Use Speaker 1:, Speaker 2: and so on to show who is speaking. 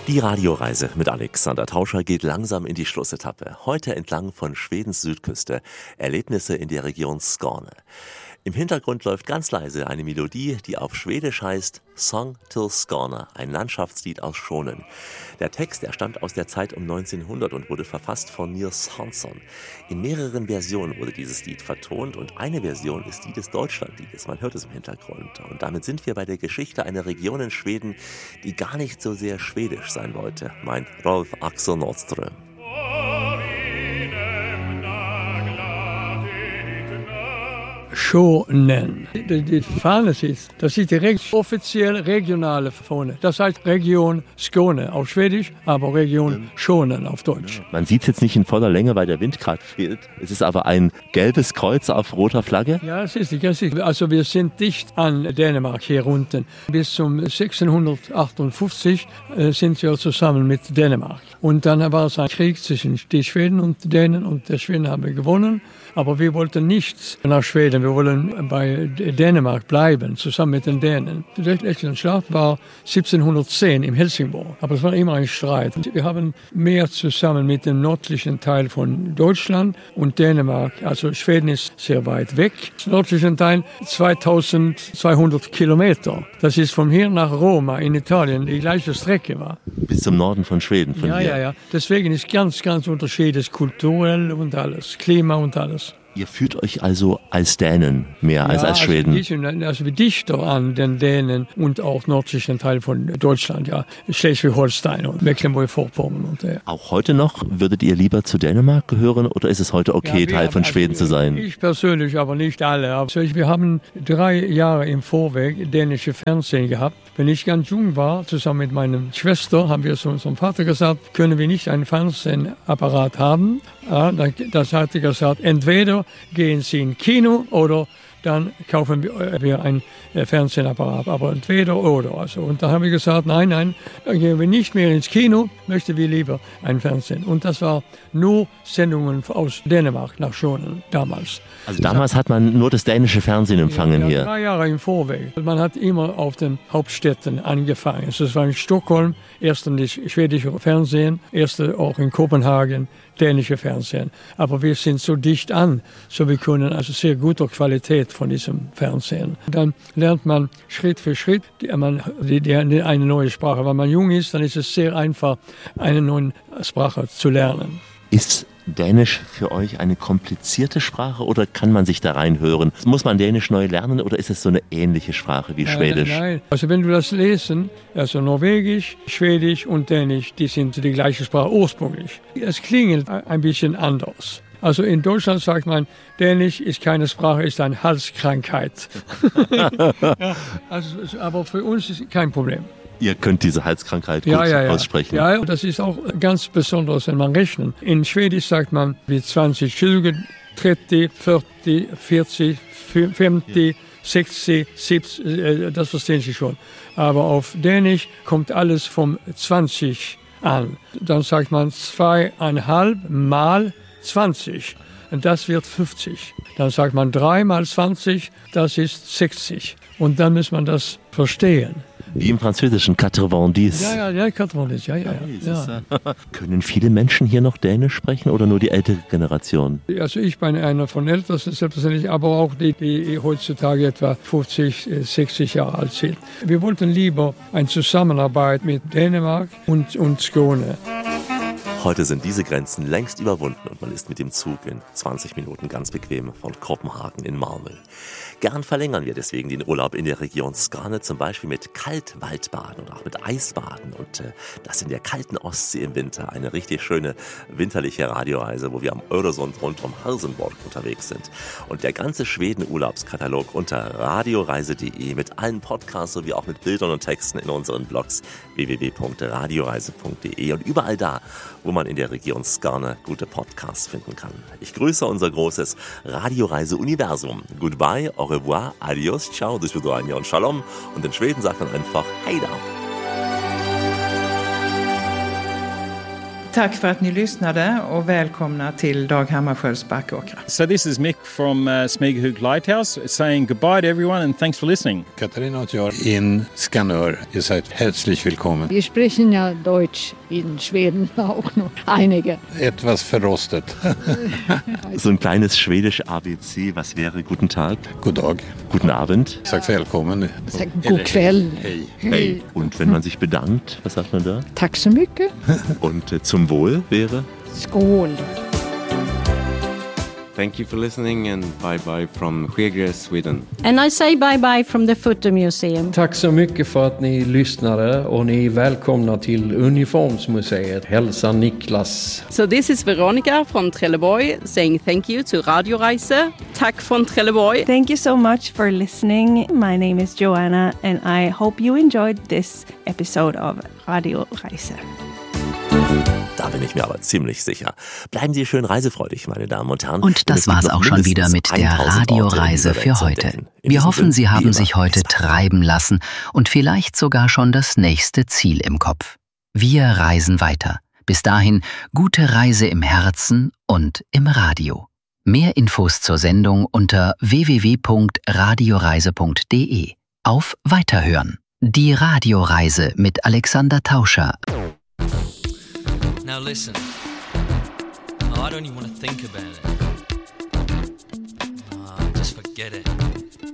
Speaker 1: Die Radioreise mit Alexander Tauscher geht langsam in die Schlussetappe. Heute entlang von Schwedens Südküste. Erlebnisse in der Region Skåne. Im Hintergrund läuft ganz leise eine Melodie, die auf Schwedisch heißt Song till Skåne, ein Landschaftslied aus Skåne. Der Text, der stammt aus der Zeit um 1900 und wurde verfasst von Nils Hansson. In mehreren Versionen wurde dieses Lied vertont und eine Version ist die des Deutschlandliedes. Man hört es im Hintergrund. Und damit sind wir bei der Geschichte einer Region in Schweden, die gar nicht so sehr schwedisch sein wollte, meint Rolf Axel Nordström.
Speaker 2: Skåne. Die Fahne das ist die offiziell regionale Fahne. Das heißt Region Skåne auf Schwedisch, aber Region Skåne auf Deutsch.
Speaker 1: Man sieht es jetzt nicht in voller Länge, weil der Wind gerade fehlt. Es ist aber ein gelbes Kreuz auf roter Flagge.
Speaker 2: Ja, es ist. Also wir sind dicht an Dänemark hier unten. Bis zum 1658 sind wir zusammen mit Dänemark. Und dann war es ein Krieg zwischen den Schweden und Dänen und der Schweden haben gewonnen. Aber wir wollten nicht nach Schweden, wir wollen bei Dänemark bleiben, zusammen mit den Dänen. Die letzte Schlacht war 1710 in Helsingborg, aber es war immer ein Streit. Wir haben mehr zusammen mit dem nördlichen Teil von Deutschland und Dänemark, also Schweden ist sehr weit weg. Der nördliche Teil 2200 Kilometer. Das ist von hier nach Roma in Italien die gleiche Strecke war.
Speaker 1: Bis zum Norden von Schweden.
Speaker 2: Ja. Deswegen ist ganz unterschiedlich, kulturell und alles, Klima und alles.
Speaker 1: Ihr fühlt euch also als Dänen mehr als Schweden?
Speaker 2: Also wie dichter an den Dänen und auch nördlichen Teil von Deutschland, ja. Schleswig-Holstein und Mecklenburg-Vorpommern. Und,
Speaker 1: Auch heute noch, würdet ihr lieber zu Dänemark gehören oder ist es heute okay, Teil von Schweden zu sein?
Speaker 2: Ich persönlich, aber nicht alle. Also wir haben 3 Jahre im Vorweg dänische Fernsehen gehabt. Wenn ich ganz jung war, zusammen mit meiner Schwester, haben wir zu unserem Vater gesagt, können wir nicht einen Fernsehapparat haben. Ja, das hat er gesagt, entweder gehen Sie ins Kino oder dann kaufen wir einen Fernsehapparat, aber entweder oder. Also, und da haben wir gesagt, nein, dann gehen wir nicht mehr ins Kino, möchten wir lieber ein Fernsehen. Und das war nur Sendungen aus Dänemark nach Schonen damals.
Speaker 1: Also damals hat man nur das dänische Fernsehen empfangen hier?
Speaker 2: 3 Jahre im Vorweg. Man hat immer auf den Hauptstädten angefangen. Also es war in Stockholm, erst das schwedische Fernsehen, erst auch in Kopenhagen, dänische Fernsehen. Aber wir sind so dicht an, so wir können also sehr gute Qualität von diesem Fernsehen. Dann lernt man Schritt für Schritt eine neue Sprache. Wenn man jung ist, dann ist es sehr einfach, eine neue Sprache zu lernen.
Speaker 1: Ist Dänisch für euch eine komplizierte Sprache oder kann man sich da reinhören? Muss man Dänisch neu lernen oder ist es so eine ähnliche Sprache wie Schwedisch?
Speaker 2: Nein. Also wenn du das lesen, also Norwegisch, Schwedisch und Dänisch, die sind die gleiche Sprache ursprünglich. Es klingt ein bisschen anders. Also in Deutschland sagt man, Dänisch ist keine Sprache, ist eine Halskrankheit. Aber für uns ist es kein Problem.
Speaker 1: Ihr könnt diese Halskrankheit gut aussprechen.
Speaker 2: Ja, das ist auch ganz besonders, wenn man rechnet. In Schwedisch sagt man wie 20, 20, 30, 40, 40, 50, 60, 70, das verstehen Sie schon. Aber auf Dänisch kommt alles vom 20 an. Dann sagt man 2,5 mal 20 und das wird 50. Dann sagt man 3 mal 20, das ist 60. Und dann muss man das verstehen.
Speaker 1: Wie im Französischen, 90.
Speaker 2: Ja, 90, ja.
Speaker 1: Können viele Menschen hier noch Dänisch sprechen oder nur die ältere Generation?
Speaker 2: Also ich bin einer von Ältesten selbstverständlich, aber auch die heutzutage etwa 50, 60 Jahre alt sind. Wir wollten lieber eine Zusammenarbeit mit Dänemark und Skåne.
Speaker 1: Heute sind diese Grenzen längst überwunden und man ist mit dem Zug in 20 Minuten ganz bequem von Kopenhagen in Malmö. Gern verlängern wir deswegen den Urlaub in der Region Skåne, zum Beispiel mit Kaltwaldbaden oder auch mit Eisbaden und das in der kalten Ostsee im Winter. Eine richtig schöne winterliche Radioreise, wo wir am Öresund rund um Helsingborg unterwegs sind. Und der ganze Schweden-Urlaubskatalog unter radioreise.de mit allen Podcasts sowie auch mit Bildern und Texten in unseren Blogs www.radioreise.de und überall da, wo man in der Region Skåne gute Podcasts finden kann. Ich grüße unser großes Radioreise-Universum. Goodbye, au revoir, adios, ciao, do svidania und shalom. Und in Schweden sagt man einfach Hej då.
Speaker 3: Tack för att ni lyssnade och välkomna till Dag Hammarskjölds Backåkra.
Speaker 4: So this is Mick from Smygehuk Lighthouse saying goodbye to everyone and thanks for listening.
Speaker 5: Katharina und jag in Skanör. Ihr seid herzlich willkommen.
Speaker 6: Wir sprechen ja Deutsch in Schweden auch noch einige.
Speaker 5: Etwas verrostet.
Speaker 1: So ein kleines schwedisch ABC. Was wäre guten Tag?
Speaker 5: God dag.
Speaker 1: Guten Abend.
Speaker 5: Sag välkommen.
Speaker 6: Sag god kväll.
Speaker 5: Hej.
Speaker 1: Hey. Und wenn man sich bedankt, was sagt man da?
Speaker 6: Tack så mycket.
Speaker 1: Und zum Wohl wäre?
Speaker 6: Skål.
Speaker 7: Thank you for listening and bye-bye from Skägre, Sweden.
Speaker 8: And I say bye-bye from the Foto Museum.
Speaker 9: Tack så mycket för att ni lyssnade och ni är välkomna till Uniformsmuseet. Hälsa Niklas.
Speaker 10: So this is Veronica from Trelleborg saying thank you to Radio Reise. Tack från Trelleborg.
Speaker 11: Thank you so much for listening. My name is Joanna and I hope you enjoyed this episode of Radio Reise.
Speaker 1: Da bin ich mir aber ziemlich sicher. Bleiben Sie schön reisefreudig, meine Damen und Herren.
Speaker 12: Und das war's auch schon wieder mit der Radioreise für heute. Wir hoffen, Sie haben sich heute treiben lassen und vielleicht sogar schon das nächste Ziel im Kopf. Wir reisen weiter. Bis dahin gute Reise im Herzen und im Radio. Mehr Infos zur Sendung unter www.radioreise.de. Auf Weiterhören. Die Radioreise mit Alexander Tauscher.
Speaker 13: Now listen, I don't even want to think about it. Just forget it.